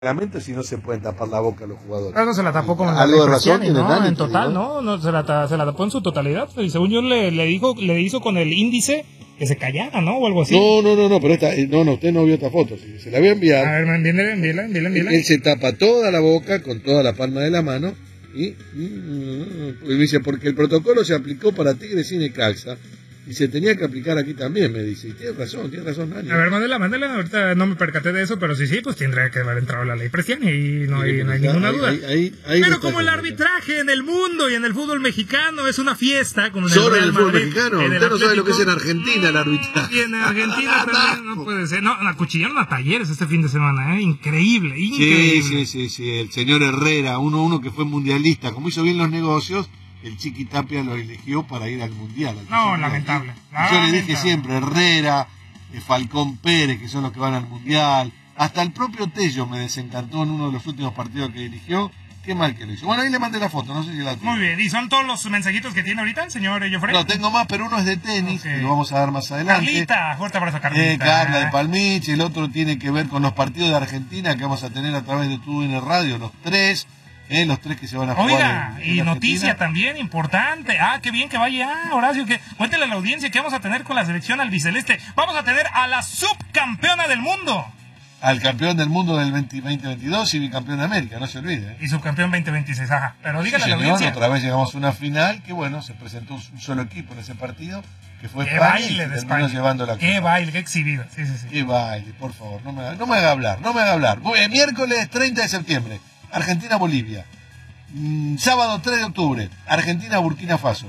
reglamentos y no se pueden tapar la boca a los jugadores. Pero no se la tapó con la algo de razón, razón, ¿no? En total, ¿no? Se la tapó en su totalidad. Y según yo le hizo con el índice que se callara, ¿no? O algo así. No, pero usted no vio esta foto. Se la voy a enviar. A ver, envíela. Él se tapa toda la boca con toda la palma de la mano y me dice, porque el protocolo se aplicó para Tigres y Necaxa y se tenía que aplicar aquí también, me dice. Y tiene razón, Nani. A ver, mándela, ahorita no me percaté de eso, pero sí, pues tendría que haber entrado la ley Prestiani y no hay ninguna duda. Pero como el arbitraje en el mundo y en el fútbol mexicano es una fiesta, como en el Real Real fútbol Madrid, mexicano, en usted no sabe lo que es en Argentina el arbitraje. Y en Argentina también no puede ser. No, acuchillaron a Talleres este fin de semana, increíble. Sí, el señor Herrera, uno que fue mundialista, como hizo bien los negocios, el Chiqui Tapia lo eligió para ir al Mundial. No, lamentable. Yo le dije siempre, Herrera, Falcón Pérez, que son los que van al Mundial. Hasta el propio Tello me desencantó en uno de los últimos partidos que dirigió. Qué mal que lo hizo. Bueno, ahí le mandé la foto, no sé si la tiene. Muy bien, ¿y son todos los mensajitos que tiene ahorita el señor Joffre? No, tengo más, pero uno es de tenis, que lo vamos a dar más adelante. Carlita, fuerte abrazo a Carlita. Carla de Palmich, el otro tiene que ver con los partidos de Argentina que vamos a tener a través de TUDN Radio, los tres que se van a jugar. Oiga, y noticia también importante. Qué bien que vaya, Horacio, que cuéntele a la audiencia que vamos a tener con la selección albiceleste. Vamos a tener a la subcampeona del mundo. Al campeón del mundo del 2022 y bicampeón de América, no se olvide. Y subcampeón 2026, ajá. Pero dígale a la audiencia. Otra vez llegamos a una final, que bueno, se presentó un solo equipo en ese partido, que fue qué España, baile de España. Llevando la qué baile, qué exhibido. Sí. Qué baile, por favor, no me haga hablar. Miércoles 30 de septiembre, Argentina-Bolivia. Sábado 3 de octubre, Argentina-Burkina Faso.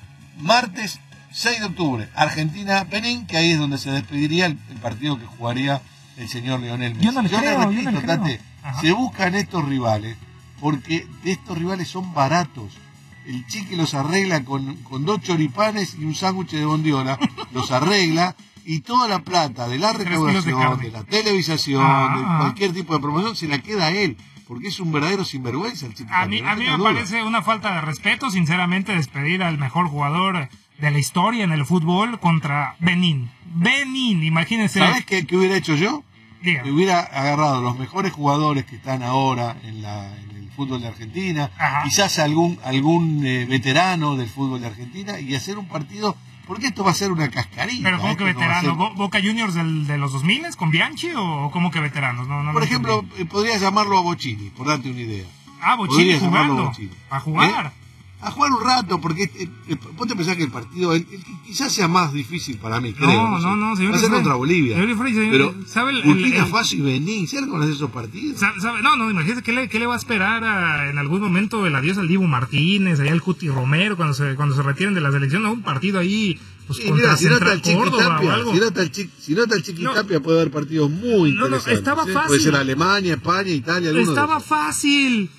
Martes 6 de octubre, Argentina-Benín, que ahí es donde se despediría el partido que jugaría el señor Lionel Messi. Yo no le creo. Se buscan estos rivales, porque estos rivales son baratos. El Chiqui los arregla con 2 choripanes y un sándwich de bondiola, los arregla, y toda la plata de la recaudación, de la televisación, de cualquier tipo de promoción, se la queda a él. Porque es un verdadero sinvergüenza el Chiqui. A mí me parece una falta de respeto, sinceramente, despedir al mejor jugador de la historia en el fútbol contra Benín. Imagínense. ¿Sabes qué hubiera hecho yo? Dígame. Que hubiera agarrado los mejores jugadores que están ahora en el fútbol de Argentina, quizás algún veterano del fútbol de Argentina, y hacer un partido, porque esto va a ser una cascarita. ¿Pero cómo que veterano? ¿Boca Juniors de los 2000 con Bianchi o cómo que veteranos? No, por ejemplo, podrías llamarlo a Bochini, por darte una idea. Bochini jugando. A jugar. A jugar un rato, porque ponte a pensar que el partido el quizás sea más difícil para mí, creo. No, señor. Va a ser contra Bolivia. Pero ¿sabe Burkina Faso y Benín, ¿sabes cómo hacer esos partidos? No, imagínese qué le va a esperar en algún momento el adiós al Dibu Martínez, allá el Cuti Romero, cuando se retiren de la selección, a un partido ahí, pues contra Central Córdoba o algo. Si no está el Chiqui Tapia, puede haber partidos muy interesantes. Estaba fácil. Puede ser Alemania, España, Italia. Estaba fácil.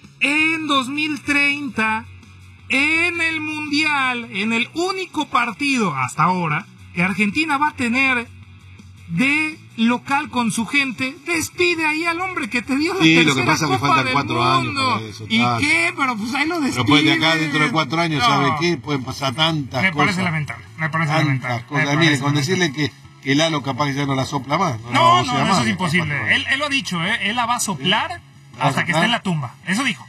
En 2030... en el Mundial, en el único partido hasta ahora que Argentina va a tener de local con su gente, despide ahí al hombre que te dio la tercera lo que pasa es que faltan 4 años para eso. ¿Y qué? Pero pues ahí lo despide. Pero pues de acá dentro de 4 años, ¿sabe qué? Pueden pasar tantas cosas. Me parece lamentable. Mire, con decirle que Lalo capaz que ya no la sopla más. No, eso es imposible. Él lo ha dicho, él la va a soplar hasta que esté en la tumba. Eso dijo.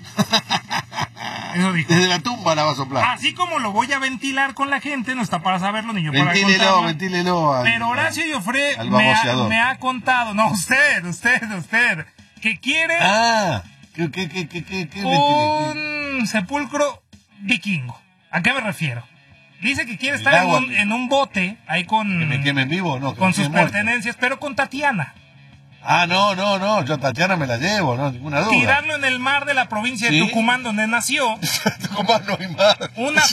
Desde la tumba la va a soplar. Así como lo voy a ventilar con la gente, no está para saberlo ni yo para contarlo. Ventílelo. Pero Horacio Joffre me ha contado, no, usted, que quiere un sepulcro vikingo. ¿A qué me refiero? Dice que quiere estar en un bote ahí con... ¿Que me quemen vivo? No, con sus pertenencias, pero con Tatiana. No, yo a Tatiana me la llevo, no, ninguna duda. Tirarlo en el mar de la provincia de Tucumán, donde nació. Tucumán no hay mar.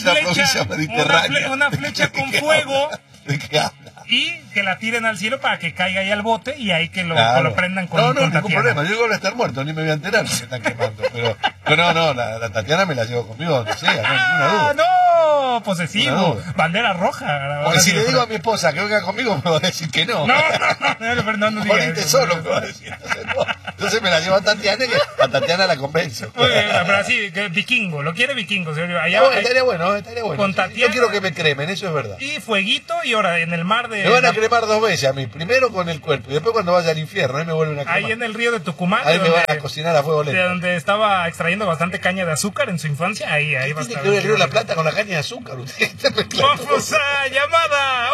Una flecha con fuego. ¿De qué habla? Y que la tiren al cielo para que caiga ahí al bote y ahí que lo prendan con Tatiana. No, ningún problema. Yo voy a estar muerto, ni me voy a enterar que me están quemando. Pero la Tatiana me la llevo conmigo donde sea, no, ninguna duda. No, posesivo. Bandera roja. Porque si le digo a mi esposa que venga conmigo, me va a decir que no. No digas eso. Ponete solo, me va a decir. No. Entonces me la llevo a Tatiana y a Tatiana la convenzo. Muy bien, pero así, que vikingo, lo quiere vikingo. Allá, estaría bueno. Con Tatiana, yo quiero que me cremen, eso es verdad. Y fueguito, y ahora en el mar de... Me van a cremar 2 veces a mí, primero con el cuerpo y después cuando vaya al infierno, ahí me vuelven a cremar. Ahí en el río de Tucumán. Ahí me van a cocinar a fuego lento. De donde estaba extrayendo bastante caña de azúcar en su infancia, ahí va a estar. Tiene que ver el río de la Plata con la caña de azúcar. Vamos a llamada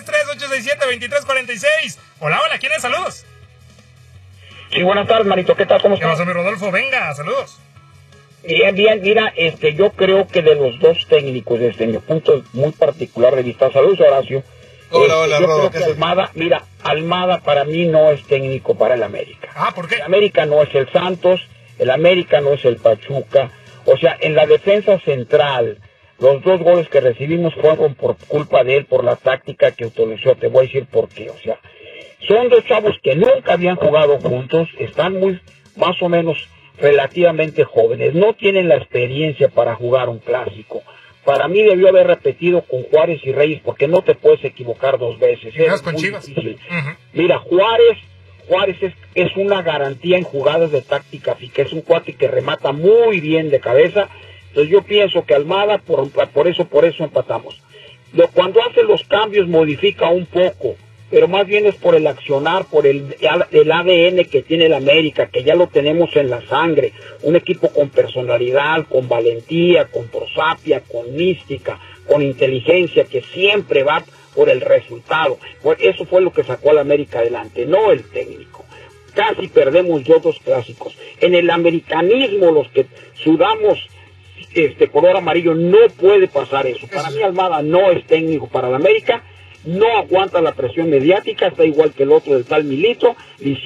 833-867-2346. Hola, ¿quién es? Saludos. Sí, buenas tardes, Marito. ¿Qué tal? ¿Cómo ¿Qué estás? pasa, mi Rodolfo? Venga, saludos. Bien. Mira, yo creo que de los dos técnicos, desde mi punto muy particular de vista, saludos, Horacio. Hola, yo Rodo. creo que Almada para mí no es técnico para el América. ¿Por qué? El América no es el Santos, el América no es el Pachuca. O sea, en la defensa central, los 2 goles que recibimos fueron por culpa de él, por la táctica que utilizó. Te voy a decir por qué. O sea, son 2 chavos que nunca habían jugado juntos, están muy, más o menos, relativamente jóvenes, no tienen la experiencia para jugar un clásico. Para mí debió haber repetido con Juárez y Reyes, porque no te puedes equivocar 2 veces. Es con muy Chivas. difícil. Mira, Juárez es una garantía en jugadas de táctica fija, es un cuate que remata muy bien de cabeza. Entonces yo pienso que Almada, por eso empatamos. Cuando hace los cambios modifica un poco, pero más bien es por el accionar, por el ADN que tiene el América, que ya lo tenemos en la sangre, un equipo con personalidad, con valentía, con prosapia, con mística, con inteligencia, que siempre va por el resultado. Eso fue lo que sacó al América adelante, no el técnico. Casi perdemos 2 clásicos. En el americanismo, los que sudamos color amarillo, no puede pasar eso. Para mí Almada no es técnico para el América, no aguanta la presión mediática, está igual que el otro del tal Milito,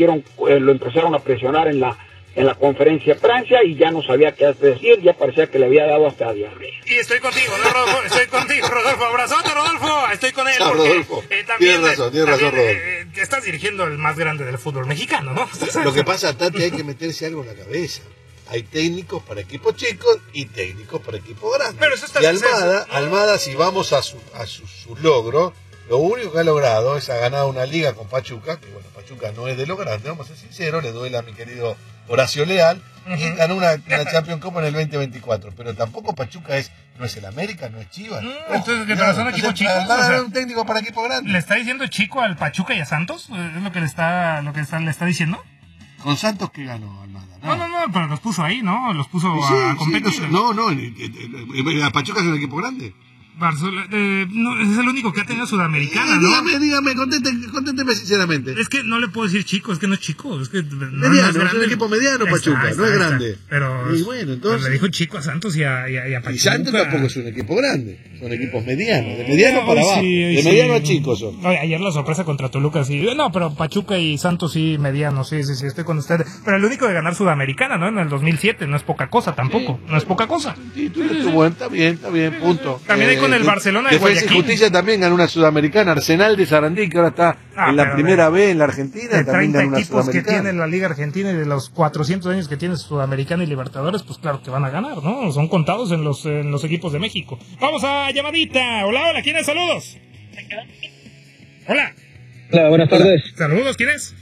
lo empezaron a presionar en la conferencia de Francia y ya no sabía qué decir, ya parecía que le había dado hasta diarrea. Y estoy contigo, ¿no, Rodolfo? Estoy contigo, Rodolfo. Abrazote, Rodolfo. Estoy con él. Chao, porque, Rodolfo. Tienes razón, Rodolfo. Estás dirigiendo el más grande del fútbol mexicano, ¿no? Lo que pasa, Tati, hay que meterse algo en la cabeza. Hay técnicos para equipos chicos y técnicos para equipos grandes. Pero eso está y Almada, si vamos a su logro, lo único que ha logrado es ha ganado una liga con Pachuca, que bueno, Pachuca no es de lo grande, vamos a ser sinceros, le duele a mi querido Horacio Leal, y ganó una Champions Cup en el 2024, pero tampoco Pachuca no es el América, no es Chivas. Entonces, pero son equipos chicos. Almada es un técnico para equipos grandes. ¿Le está diciendo chico al Pachuca y a Santos? ¿Es lo que le está diciendo? Con Santos que ganó Almada. No, pero los puso ahí, ¿no? Los puso a competir. La Pachuca es un equipo grande. No, es el único que ha tenido Sudamericana, ¿no? Dígame, conténteme sinceramente. Es que no le puedo decir chico, es que no es chico. Es que mediano, es un equipo mediano, Pachuca, no es grande. Pero, y bueno, entonces, le dijo chico a Santos y a Pachuca. Y Santos tampoco es un equipo grande, son equipos medianos, de mediano para abajo, de mediano a chico son. Ayer la sorpresa contra Toluca, sí. No, pero Pachuca y Santos sí, mediano, sí, estoy con ustedes. Pero el único de ganar Sudamericana, ¿no? En el 2007, no es poca cosa tampoco, no es poca cosa. Está bien, punto. También hay con el Barcelona de Defensa Guayaquil. y Justicia también ganó una Sudamericana, Arsenal de Sarandí, que ahora está en la primera B en la Argentina, de también 30 ganó una equipos que Sudamericana. tiene la Liga Argentina y de los 400 años que tiene Sudamericana y Libertadores, pues claro que van a ganar, ¿no? Son contados en los equipos de México. Vamos a llamadita. Hola, ¿quién es? Saludos. Hola, buenas tardes. Saludos, ¿quién es?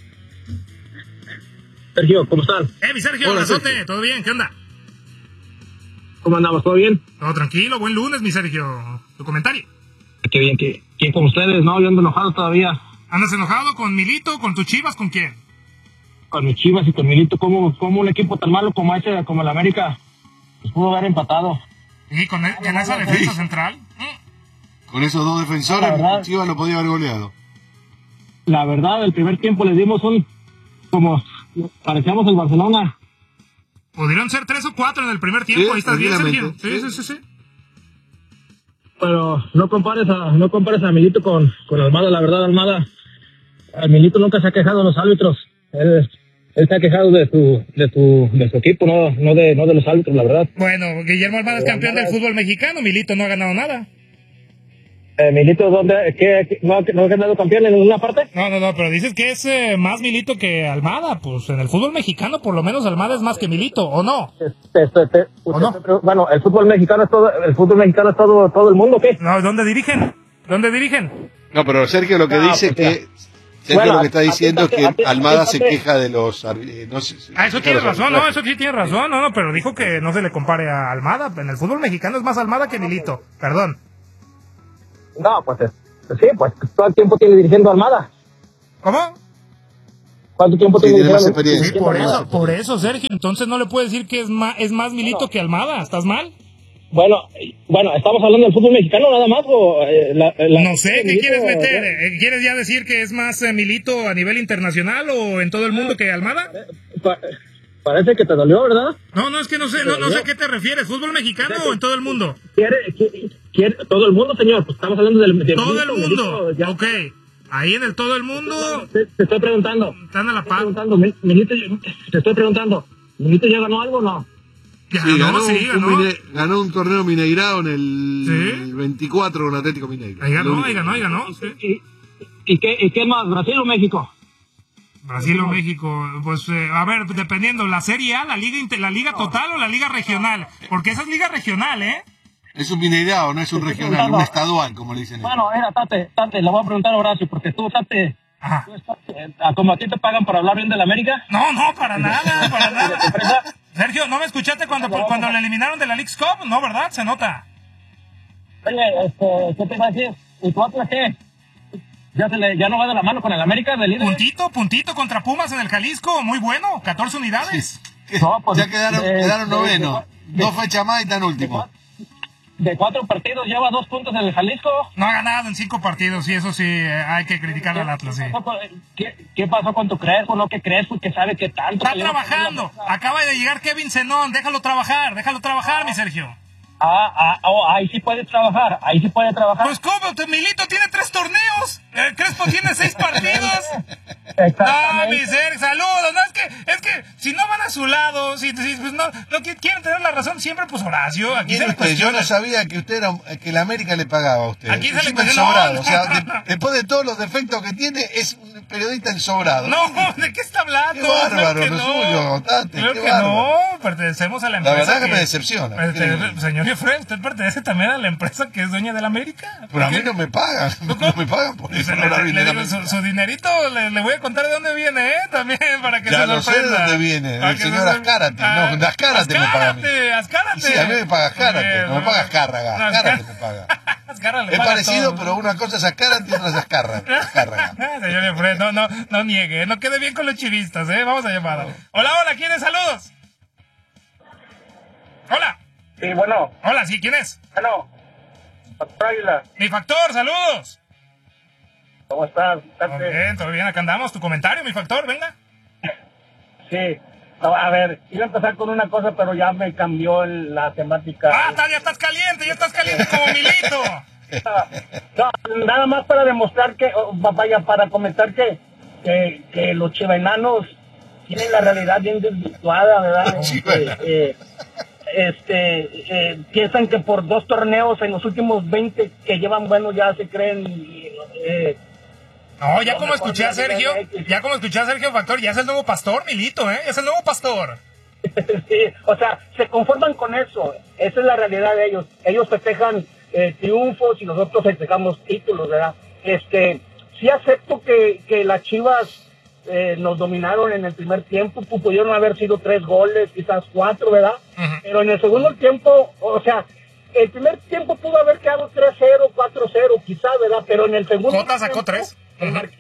Sergio, ¿cómo están? Mi Sergio, Hola, abrazote, Sergio. ¿todo bien? ¿Qué onda? ¿Cómo andamos? ¿Todo bien? Todo tranquilo, buen lunes, mi Sergio. ¿Tu comentario? Qué bien, ¿quién con ustedes? No, yo ando enojado todavía. ¿Andas enojado con Milito, con tus Chivas, con quién? Con mis Chivas y con Milito, como un equipo tan malo como el América, pues pudo haber empatado. ¿Y con esa defensa central? Con esos 2 defensores, La verdad. Chivas lo podía haber goleado. La verdad, el primer tiempo les dimos como parecíamos el Barcelona. Pudieron ser 3 o 4 en el primer tiempo, Sí, ahí estás bien, Sergio. tranquilamente. Sí. Pero no compares a Milito con Almada, la verdad, Almada. Milito nunca se ha quejado de los árbitros. Él se ha quejado de su equipo, no de los árbitros, la verdad. Bueno, Guillermo Almada es campeón del fútbol mexicano, Milito no ha ganado nada. Milito, ¿no ha ganado campeón en ninguna parte? No, pero dices que es más Milito que Almada. Pues en el fútbol mexicano, por lo menos Almada es más que Milito, ¿o no? ¿O no? Bueno, el fútbol mexicano es todo el mundo, ¿qué? No, ¿dónde dirigen? No, pero Sergio lo que dice pues que Sergio lo que está diciendo es que Almada se queja de los... no sé, eso tiene razón, ¿no? Eso sí tiene razón, no, pero dijo que no se le compare a Almada. En el fútbol mexicano es más Almada que Milito, perdón. No, pues sí, pues todo el tiempo tiene dirigiendo Almada. ¿Cómo? ¿Cuánto tiempo tiene más dirigiendo? experiencia. Sí, por eso, Sergio. Entonces no le puedes decir que es más Milito que Almada. ¿Estás mal? Bueno, ¿estamos hablando del fútbol mexicano nada más o no sé, ¿qué quieres meter? ¿Quieres ya decir que es más Milito a nivel internacional o en todo el mundo que Almada? Parece que te dolió, ¿verdad? No, es que no sé a qué te refieres. ¿Fútbol mexicano o en todo el mundo? ¿Quiere todo el mundo, señor? Pues estamos hablando del todo el mundo. Ok. Ahí en el todo el mundo. Te estoy preguntando. Están a la par. Te estoy preguntando. ¿Milito ya ganó algo o no? Ganó un torneo mineirado en el 24 con Atlético Mineiro. Ahí ganó. Sí. ¿Y qué más? ¿Brasil o México? Brasil o México, pues a ver, dependiendo, la Serie A, la liga total o la liga regional, porque esa es liga regional, ¿eh? Es un mineirado, no es un regional, un estadual, como le dicen. Bueno, Tate, le voy a preguntar a Horacio, porque tú, Tate, como a ti te pagan por hablar bien de la América. No, para nada. Sergio, ¿no me escuchaste cuando le eliminaron de la Leagues Cup? No, ¿verdad? Se nota. Oye, ¿qué te iba a decir? ¿Y tu Atlas qué? ¿Ya no va de la mano con el América del líder? Puntito contra Pumas en el Jalisco, muy bueno, 14 unidades. Sí. No, pues, ya quedaron novenos. 2 fechas más y están últimos. De 4 partidos lleva 2 puntos en el Jalisco. No ha ganado en 5 partidos, y eso sí, hay que criticar al Atlas, sí. ¿Qué pasó con tu Crespo? ¿No? ¿Qué Crespo? ¿Que sabe que tanto? Está trabajando. Acaba de llegar Kevin Zenón, déjalo trabajar, mi Sergio. Ahí sí puede trabajar, Pues ¿cómo? Milito tiene 3 torneos, Crespo tiene 6 partidos. No, mi Sergio, saludos. No, es que si no van a su lado, pues no quieren tener la razón siempre, pues Horacio, aquí se le cuestiona. Yo no sabía que la América le pagaba a usted. Aquí se le cuestiona. O sea, después de todos los defectos que tiene, es un periodista ensobrado. No, ¿de qué está hablando? Qué bárbaro, lo suyo, Tate. Creo que no, pertenecemos a la empresa. La verdad que me decepciona. Señor Efraín, usted pertenece también a la empresa que es dueña de la América. Pero a mí no me pagan, no me pagan por eso. Su dinerito, le voy a contar de dónde viene, también, para que ya se sorprenda. Ya lo sé de dónde viene, del señor Azcárate. No, Azcárate me paga a mí. Azcárate. Sí, a mí me paga Azcárate, no me paga Azcárraga. Azcárate me paga. Es parecido, pero una cosa es Azcárate y otra es Azcárraga. Señor Efraín, no niegue, no quede bien con los chivistas, vamos a llamar. Hola, ¿quién es? Saludos. Hola. Sí, bueno. Hola, ¿sí? ¿Quién es? Bueno, Factor Águila. Mi Factor, saludos. ¿Cómo estás? Todo bien, acá andamos. ¿Tu comentario, mi Factor? Venga. Sí. A ver, iba a empezar con una cosa, pero ya me cambió la temática. Ya estás caliente como Milito. No, nada más para demostrar para comentar que los chivenanos tienen la realidad bien desvirtuada, ¿verdad? Piensan que por 2 torneos en los últimos 20 que llevan, bueno, ya se creen... no, ya como escuché a Sergio, Factor, ya es el nuevo pastor, Milito, es el nuevo pastor. Sí, o sea, se conforman con eso, esa es la realidad de ellos. Ellos festejan triunfos y nosotros festejamos títulos, ¿verdad? Sí acepto que las Chivas nos dominaron en el primer tiempo, pudieron haber sido 3 goles, quizás 4, ¿verdad? Uh-huh. Pero en el segundo tiempo, o sea, el primer tiempo pudo haber quedado 3-0, 4-0, quizás, ¿verdad? Pero en el segundo Jota sacó 3. Uh-huh.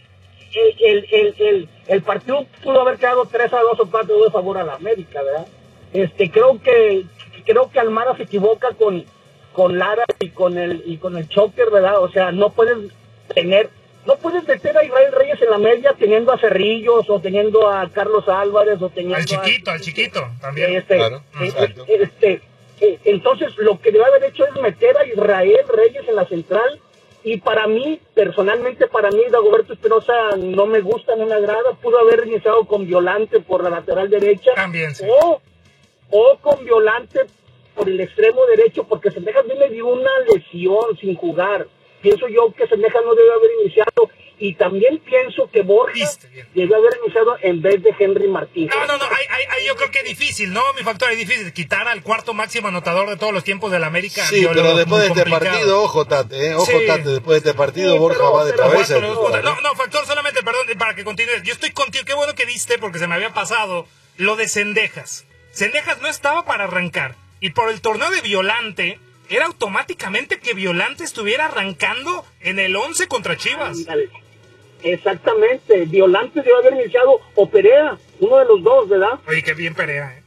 El partido pudo haber quedado 3-2 o 4-2 de favor a la América, ¿verdad? Creo que Almada se equivoca con Lara y con el Choker, ¿verdad? O sea, no puedes meter a Israel Reyes en la media teniendo a Cerrillos o teniendo a Carlos Álvarez o teniendo al chiquito también. Claro, entonces lo que debe haber hecho es meter a Israel Reyes en la central. Y personalmente para mí, Dagoberto Espinosa no me gusta, no me agrada. Pudo haber iniciado con Violante por la lateral derecha. También, sí. O con Violante por el extremo derecho, porque Cendejas viene de una lesión sin jugar. Pienso yo que Cendejas no debe haber iniciado. Y también pienso que Borja debió haber iniciado en vez de Henry Martín. No, ahí yo creo que es difícil, ¿no? Mi factor es difícil. Quitar al cuarto máximo anotador de todos los tiempos del América. Sí, pero después de este partido, ojo Tate, Tate, después de este partido sí, Borja va de cabeza. No, factor, solamente, perdón, para que continúes. Yo estoy contigo, qué bueno que diste, porque se me había pasado lo de Cendejas. Cendejas no estaba para arrancar. Y por el torneo de Violante, era automáticamente que Violante estuviera arrancando en el 11 contra Chivas. Exactamente, Violante debe haber iniciado o Perea, uno de los dos, ¿verdad? Oye, qué bien Perea,